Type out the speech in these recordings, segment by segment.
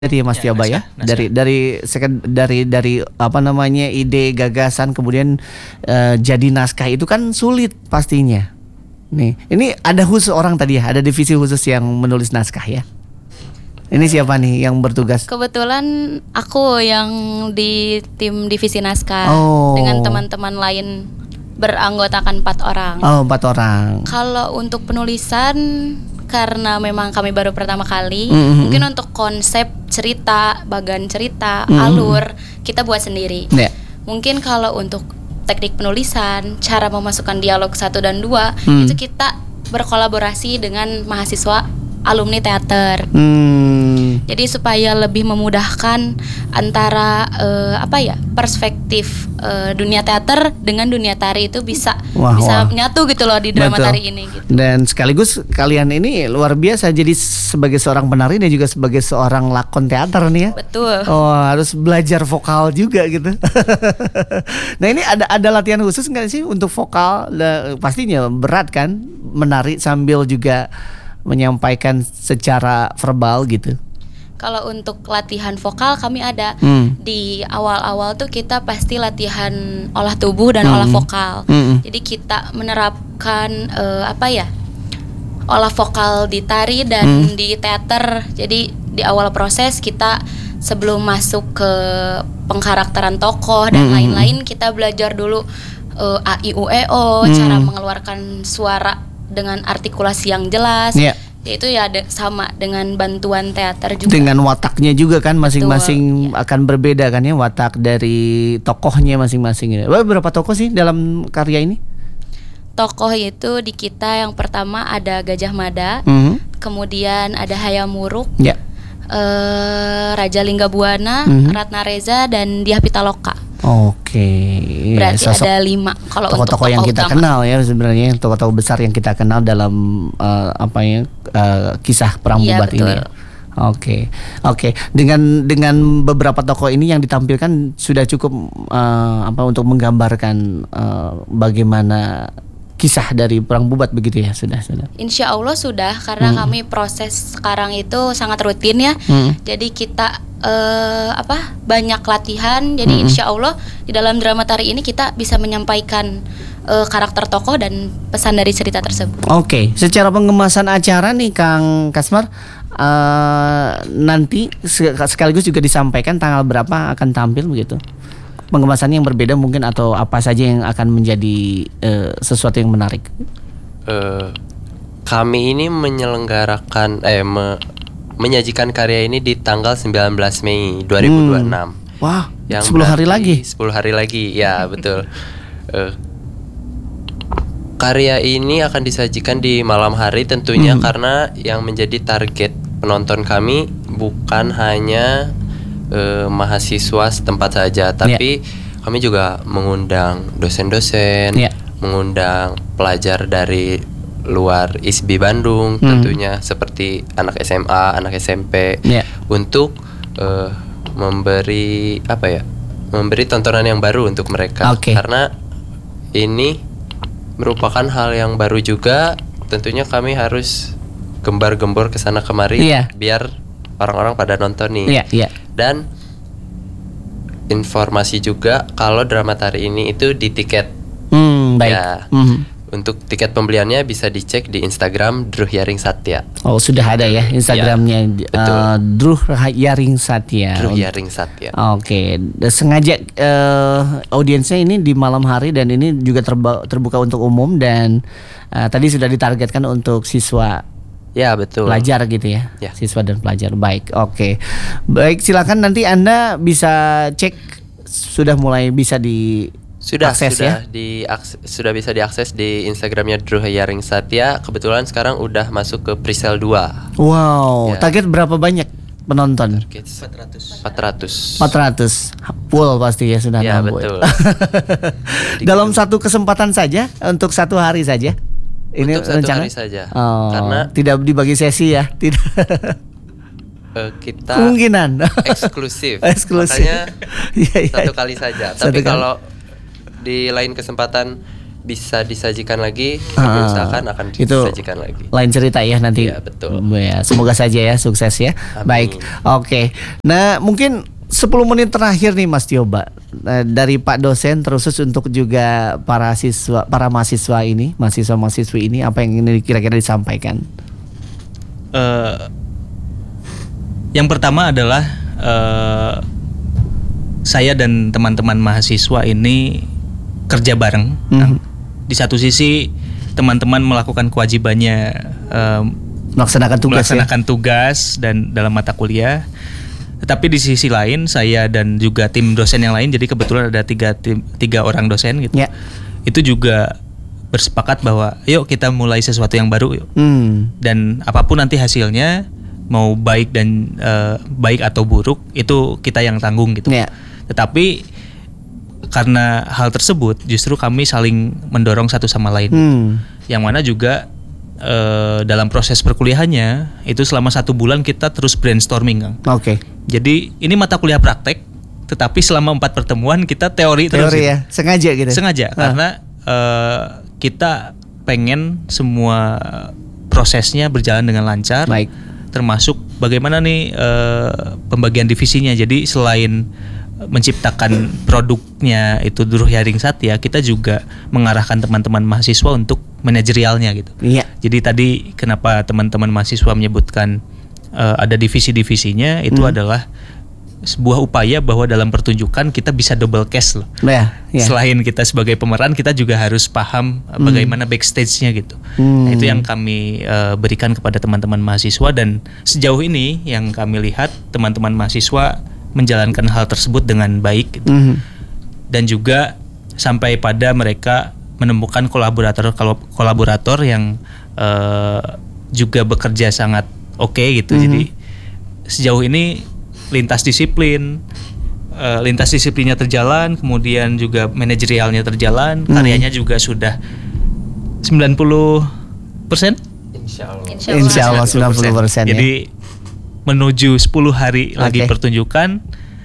Jadi Mas Tioba ya, dari apa namanya ide gagasan kemudian jadi naskah itu kan sulit pastinya. Nih, ini ada khusus orang tadi ya, ada divisi khusus yang menulis naskah ya. Ini siapa nih yang bertugas? Kebetulan aku yang di tim divisi naskah dengan teman-teman lain beranggotakan 4 orang. Oh, 4 orang. Kalau untuk penulisan karena memang kami baru pertama kali, mungkin untuk konsep cerita, bagan cerita, alur kita buat sendiri. Mungkin kalau untuk teknik penulisan, cara memasukkan dialog 1 dan 2 itu kita berkolaborasi dengan mahasiswa alumni teater. Jadi supaya lebih memudahkan antara perspektif dunia teater dengan dunia tari itu bisa menyatu gitu loh di drama tari ini gitu. Dan sekaligus kalian ini luar biasa jadi sebagai seorang penari dan juga sebagai seorang lakon teater nih ya. Betul. Oh, harus belajar vokal juga gitu. Nah, ini ada latihan khusus nggak sih untuk vokal? Pastinya berat kan menari sambil juga menyampaikan secara verbal gitu. Kalau untuk latihan vokal kami ada di awal-awal tuh kita pasti latihan olah tubuh dan olah vokal. Jadi kita menerapkan olah vokal di tari dan di teater. Jadi di awal proses kita sebelum masuk ke pengkarakteran tokoh dan lain-lain kita belajar dulu a i u e o, cara mengeluarkan suara dengan artikulasi yang jelas. Itu ya sama dengan bantuan teater juga. Dengan wataknya juga kan masing-masing akan berbeda kan ya, watak dari tokohnya masing-masing. Berapa tokoh sih dalam karya ini? Tokoh itu di kita yang pertama ada Gajah Mada, kemudian ada Hayam Wuruk, Raja Linggabuana, Ratna Reza dan Dyah Pitaloka. Berarti ada 5 kalau untuk tokoh-tokoh yang kita kenal ya, sebenarnya tokoh-tokoh besar yang kita kenal dalam kisah Perang Bubat ini. Oke. Dengan beberapa tokoh ini yang ditampilkan sudah cukup untuk menggambarkan bagaimana kisah dari Perang Bubat begitu ya, sudah. Insya Allah sudah, karena kami proses sekarang itu sangat rutin ya. Jadi kita banyak latihan. Jadi insya Allah di dalam drama tari ini kita bisa menyampaikan karakter tokoh dan pesan dari cerita tersebut. Oke. Secara pengemasan acara nih Kang Kasmar, nanti sekaligus juga disampaikan tanggal berapa akan tampil begitu? Pengemasannya yang berbeda mungkin atau apa saja yang akan menjadi sesuatu yang menarik? Kami ini menyelenggarakan menyajikan karya ini di tanggal 19 Mei 2026. Wah, yang 10 hari lagi. 10 hari lagi, ya betul. Karya ini akan disajikan di malam hari tentunya karena yang menjadi target penonton kami bukan hanya mahasiswa setempat saja, tapi kami juga mengundang dosen-dosen, mengundang pelajar dari luar ISBI Bandung tentunya seperti anak SMA, anak SMP untuk memberi tontonan yang baru untuk mereka karena ini merupakan hal yang baru juga. Tentunya kami harus gembar-gembor kesana kemari biar orang-orang pada nonton nih. Dan informasi juga kalau drama tari ini itu di tiket. Untuk tiket pembeliannya bisa dicek di Instagram Druh Yaring Satya. Oh, sudah ada ya Instagramnya, Druh Yaring Satya. Druh Yaring Satya. Oke. Sengaja audiensnya ini di malam hari dan ini juga terbuka untuk umum dan tadi sudah ditargetkan untuk siswa. Ya, betul. Pelajar gitu ya. Siswa dan pelajar. Baik, oke. Baik, silakan nanti Anda bisa cek, sudah mulai bisa sudah bisa diakses di Instagramnya Druh Yaring Satya. Kebetulan sekarang udah masuk ke presale 2. Wow, target berapa banyak penonton? Target 400. Full pasti ya, sudah nambah. Betul. Dalam satu kesempatan saja, untuk 1 hari saja. Ini untuk 1 rencana? hari saja. Karena tidak dibagi sesi ya, tidak. Kita kemungkinan eksklusif. Makanya 1 kali saja. Tapi kalau di lain kesempatan bisa disajikan lagi, kami usahakan akan disajikan lagi. Lain cerita ya nanti. Iya, betul. Ya, semoga saja ya sukses ya. Amin. Baik. Oke. Nah, mungkin 10 menit terakhir nih Mas Tioba, dari Pak dosen terus untuk juga para mahasiswa ini, mahasiswa-mahasiswi ini, apa yang ingin kira-kira disampaikan? Yang pertama adalah saya dan teman-teman mahasiswa ini kerja bareng. Di satu sisi teman-teman melakukan kewajibannya, melaksanakan tugas dan dalam mata kuliah. Tetapi di sisi lain saya dan juga tim dosen yang lain, jadi kebetulan ada tiga orang dosen gitu. Yeah. Itu juga bersepakat bahwa yuk kita mulai sesuatu yang baru yuk. Dan apapun nanti hasilnya, mau baik dan baik atau buruk, itu kita yang tanggung gitu. Yeah. Tetapi karena hal tersebut justru kami saling mendorong satu sama lain. Yang mana juga dalam proses perkuliahannya itu selama 1 bulan kita terus brainstorming, Kang. Oke. Jadi ini mata kuliah praktek, tetapi selama 4 pertemuan kita teori terus. Teori ya, sengaja gitu. Sengaja karena kita pengen semua prosesnya berjalan dengan lancar. Baik. Termasuk bagaimana nih pembagian divisinya. Jadi selain menciptakan produknya itu Duruh Yaring Satya, kita juga mengarahkan teman-teman mahasiswa untuk manajerialnya gitu. Iya. Jadi tadi kenapa teman-teman mahasiswa menyebutkan ada divisi-divisinya, itu adalah sebuah upaya bahwa dalam pertunjukan kita bisa double cast loh. Yeah. Selain kita sebagai pemeran, kita juga harus paham bagaimana backstage-nya gitu. Nah, itu yang kami berikan kepada teman-teman mahasiswa, dan sejauh ini yang kami lihat teman-teman mahasiswa menjalankan hal tersebut dengan baik gitu. Dan juga sampai pada mereka menemukan kolaborator yang juga bekerja sangat oke gitu. Jadi sejauh ini lintas disiplinnya terjalan, kemudian juga manajerialnya terjalan, karyanya juga sudah 90%. Insya Allah 90%. Jadi menuju 10 hari lagi pertunjukan,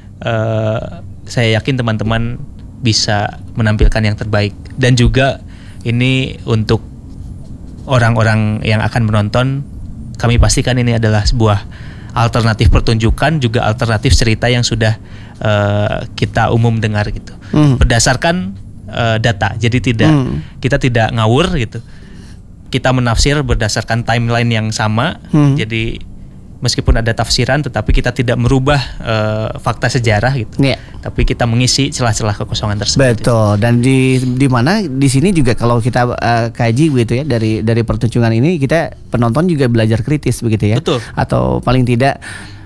saya yakin teman-teman bisa menampilkan yang terbaik. Dan juga ini untuk orang-orang yang akan menonton, kami pastikan ini adalah sebuah alternatif pertunjukan, juga alternatif cerita yang sudah kita umum dengar gitu. Berdasarkan data, jadi kita tidak ngawur gitu. Kita menafsir berdasarkan timeline yang sama. Jadi meskipun ada tafsiran, tetapi kita tidak merubah fakta sejarah gitu. Yeah. Tapi kita mengisi celah-celah kekosongan tersebut. Betul. Dan di mana di sini juga kalau kita kaji begitu ya, dari pertunjukan ini kita penonton juga belajar kritis begitu ya. Betul. Atau paling tidak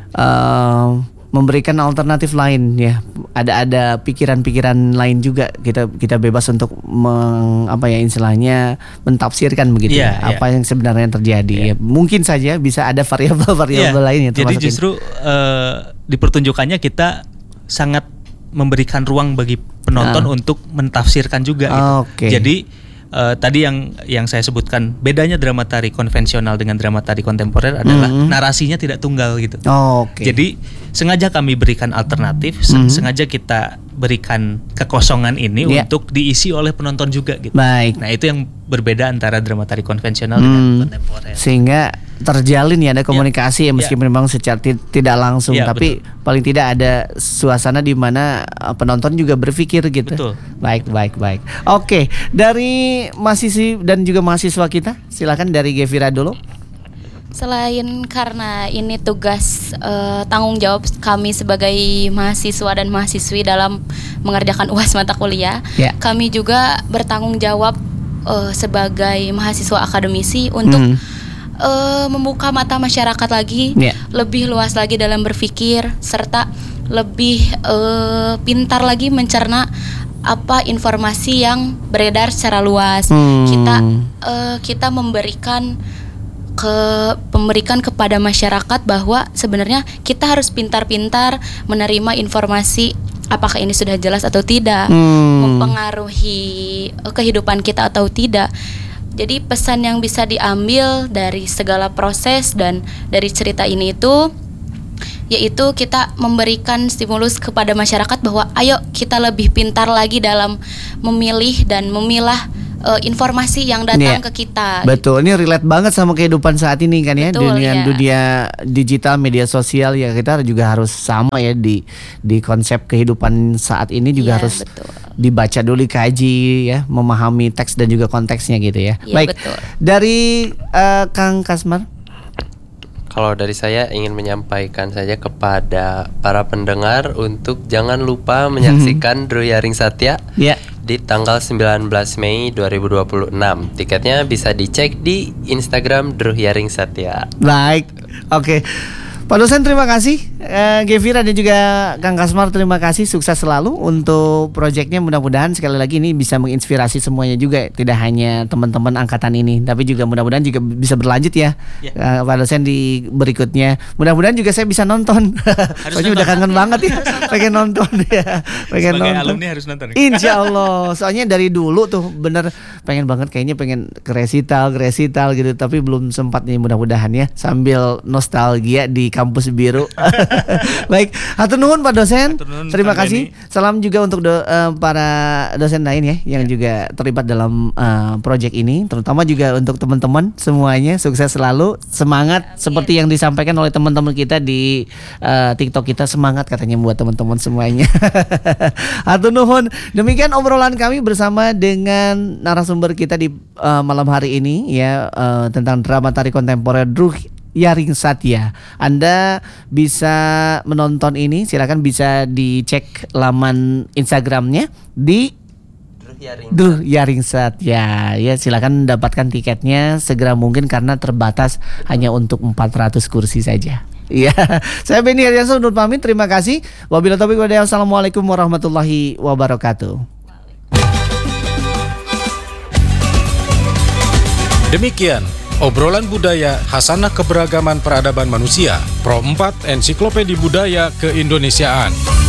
memberikan alternatif lain ya. Ada pikiran-pikiran lain juga, kita bebas untuk istilahnya mentafsirkan begitu ya, apa yang sebenarnya terjadi. Ya, mungkin saja bisa ada variabel-variabel lain ya. Jadi justru di pertunjukannya kita sangat memberikan ruang bagi penonton untuk mentafsirkan juga gitu. Jadi tadi yang saya sebutkan, bedanya drama tari konvensional dengan drama tari kontemporer adalah narasinya tidak tunggal gitu. Jadi sengaja kami berikan alternatif, sengaja kita berikan kekosongan ini untuk diisi oleh penonton juga gitu. Baik. Nah, itu yang berbeda antara drama tari konvensional dengan kontemporer. Sehingga terjalin ya, ada komunikasi meskipun memang secara tidak langsung, tapi betul, paling tidak ada suasana di mana penonton juga berpikir gitu. Betul. Baik. Oke, dari mahasiswi dan juga mahasiswa kita, silakan dari Gevira dulu. Selain karena ini tugas tanggung jawab kami sebagai mahasiswa dan mahasiswi dalam mengerjakan UAS mata kuliah, kami juga bertanggung jawab sebagai mahasiswa akademisi untuk membuka mata masyarakat lagi, lebih luas lagi dalam berpikir, serta lebih pintar lagi mencerna apa informasi yang beredar secara luas. Kita memberikan kepada masyarakat bahwa sebenarnya kita harus pintar-pintar menerima informasi, apakah ini sudah jelas atau tidak, mempengaruhi kehidupan kita atau tidak. Jadi pesan yang bisa diambil dari segala proses dan dari cerita ini itu yaitu kita memberikan stimulus kepada masyarakat bahwa ayo kita lebih pintar lagi dalam memilih dan memilah informasi yang datang ke kita. Betul, ini relate banget sama kehidupan saat ini kan ya. Betul, dunia digital, media sosial ya, kita juga harus sama ya di konsep kehidupan saat ini juga harus dibaca dulu, dikaji ya, memahami teks dan juga konteksnya gitu ya. Baik, betul. Dari Kang Kasmar. Kalau dari saya ingin menyampaikan saja kepada para pendengar untuk jangan lupa menyaksikan Druh Yaring Satya di tanggal 19 Mei 2026. Tiketnya bisa dicek di Instagram Druh Yaring Satya. Baik, oke. Pak dosen terima kasih, Gevira dan juga Kang Kasmar terima kasih, sukses selalu untuk proyeknya, mudah-mudahan sekali lagi ini bisa menginspirasi semuanya juga, tidak hanya teman-teman angkatan ini, tapi juga mudah-mudahan juga bisa berlanjut ya, Pak dosen di berikutnya, mudah-mudahan juga saya bisa nonton, soalnya udah kangen banget ya, pengen nonton ya, pengen sebagai nonton. alumni harus nonton. Insya Allah, soalnya dari dulu tuh bener pengen banget, kayaknya pengen ke resital gitu, tapi belum sempat nih, mudah-mudahan ya, sambil nostalgia di kampus biru. Baik, hatur nuhun Pak dosen. Terima kasih. Salam juga untuk para dosen lain ya yang juga terlibat dalam proyek ini, terutama juga untuk teman-teman semuanya, sukses selalu, semangat seperti yang disampaikan oleh teman-teman kita di TikTok kita, semangat katanya buat teman-teman semuanya. Hatur nuhun. Demikian obrolan kami bersama dengan narasumber kita di malam hari ini ya, tentang drama tari kontemporer Druh Yaring Satya. Anda bisa menonton ini, silakan bisa dicek laman Instagramnya di Druh Yaring Satya. Ya, silakan dapatkan tiketnya segera mungkin karena terbatas hanya untuk 400 kursi saja. Ya, saya Benny Heriansyah undur pamit. Terima kasih. Wabillahi taufiq wal hidayah. Assalamualaikum warahmatullahi wabarakatuh. Demikian obrolan budaya Hasanah Keberagaman Peradaban Manusia Pro 4 Ensiklopedia Budaya Keindonesiaan.